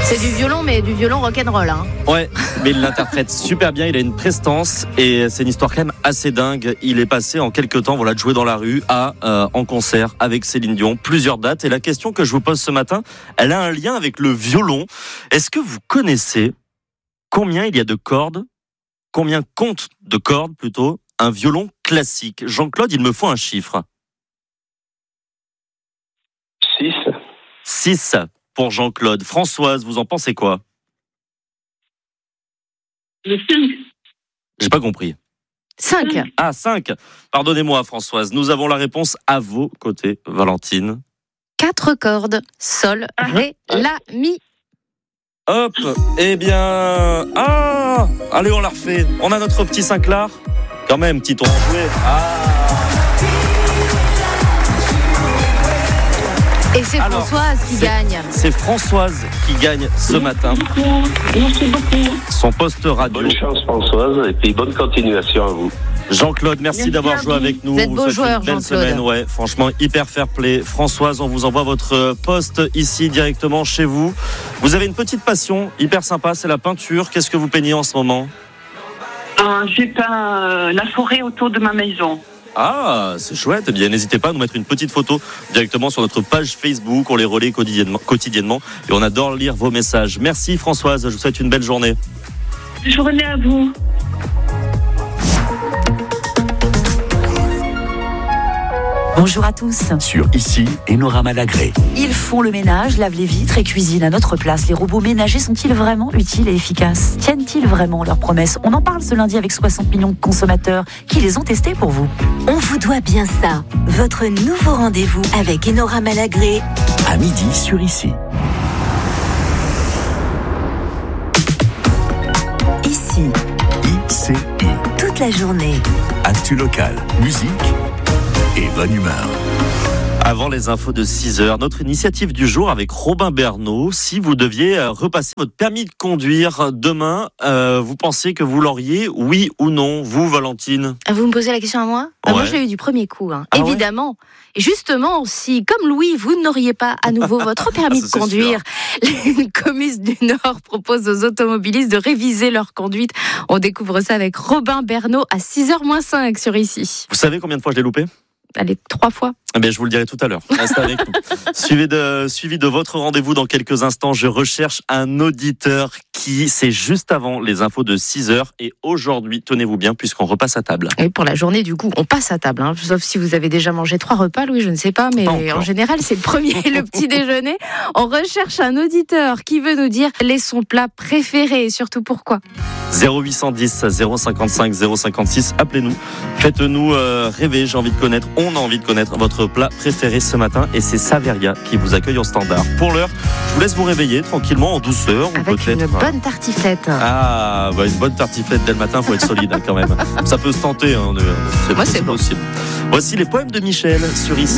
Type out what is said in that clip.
C'est du violon, mais du violon rock'n'roll. Hein. Ouais, mais il l'interprète super bien, il a une prestance et c'est une histoire quand même assez dingue. Il est passé en quelques temps, de jouer dans la rue à en concert avec Céline Dion, plusieurs dates. Et la question que je vous pose ce matin, elle a un lien avec le violon. Est-ce que vous connaissez combien il y a de cordes, combien compte de cordes plutôt, un violon classique? Jean-Claude, il me faut un chiffre. 6. 6 pour Jean-Claude. Françoise, vous en pensez quoi? Le 5. J'ai pas compris. 5. Ah, 5. Pardonnez-moi, Françoise. Nous avons la réponse à vos côtés, Valentine. 4 cordes. Sol, ré, la, mi. Hop. Eh bien... Ah, allez, on la refait. On a notre petit Saint-Clar. Quand même, petit tour en jouet. Et c'est Françoise qui gagne. C'est Françoise qui gagne ce matin. Merci beaucoup. Son poste radio. Bonne chance Françoise et puis bonne continuation à vous. Jean-Claude, merci d'avoir joué avec nous. Vous êtes beau joueur, une belle Jean-Claude. semaine, ouais, franchement hyper fair play. Françoise, on vous envoie votre poste ici directement chez vous. Vous avez une petite passion hyper sympa, c'est la peinture. Qu'est-ce que vous peignez en ce moment? J'ai peint la forêt autour de ma maison. Ah, c'est chouette. Eh bien, n'hésitez pas à nous mettre une petite photo directement sur notre page Facebook. On les relaie quotidiennement et on adore lire vos messages. Merci Françoise, je vous souhaite une belle journée. Journée à vous. Bonjour à tous. Sur Ici, Enora Malagré. Ils font le ménage, lavent les vitres et cuisinent à notre place. Les robots ménagers sont-ils vraiment utiles et efficaces? Tiennent-ils vraiment leurs promesses? On en parle ce lundi avec 60 millions de consommateurs qui les ont testés pour vous. On vous doit bien ça. Votre nouveau rendez-vous avec Enora Malagré. À midi sur Ici. Ici, ICI. toute la journée. Actu locale, musique et bonne humeur. Avant les infos de 6h, notre initiative du jour avec Robin Bernot. Si vous deviez repasser votre permis de conduire demain, vous pensez que vous l'auriez, oui ou non? Vous, Valentine? Vous me posez la question à moi? Ouais. Moi, je l'ai eu du premier coup, Ah évidemment. Et justement, si, comme Louis, vous n'auriez pas à nouveau votre permis Ça, de c'est conduire, les Comus du Nord proposent aux automobilistes de réviser leur conduite. On découvre ça avec Robin Bernot à 6h-5 sur Ici. Vous savez combien de fois je l'ai loupé? Allez, 3 fois. Eh bien, je vous le dirai tout à l'heure. Restez avec nous. Suivi de votre rendez-vous dans quelques instants. Je recherche un auditeur qui, c'est juste avant les infos de 6h. Et aujourd'hui, tenez-vous bien, puisqu'on repasse à table. Et pour la journée, du coup, on passe à table. Sauf si vous avez déjà mangé 3 repas, Louis, je ne sais pas. Mais en général, c'est le premier et le petit déjeuner. On recherche un auditeur qui veut nous dire quel est son plat préféré et surtout pourquoi. 0810 055 056. Appelez-nous. Faites-nous rêver. J'ai envie de connaître. On a envie de connaître votre plat préféré ce matin et c'est Saveria qui vous accueille au standard. Pour l'heure, je vous laisse vous réveiller tranquillement en douceur. Avec ou peut-être une bonne tartiflette. Ah, une bonne tartiflette dès le matin, faut être solide quand même. Ça peut se tenter, Moi, c'est bon. possible. Voici les poèmes de Michel sur Ici.